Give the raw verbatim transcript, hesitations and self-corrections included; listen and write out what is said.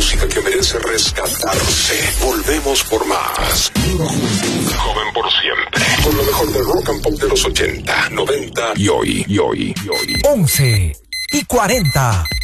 música que merece rescatarse. Volvemos por más. Joven por siempre. Con lo mejor del rock and pop de los ochenta, noventa y hoy, y hoy, y hoy. once y cuarenta.